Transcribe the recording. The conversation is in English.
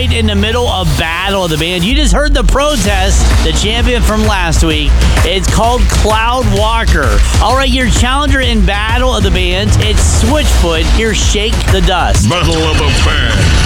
right in the middle of Battle of the Band. You just heard the protest, the champion from last week. It's called Cloud Walker. All right, your challenger in Battle of the Band, it's Switchfoot. Here's Shake the Dust. Battle of the Band.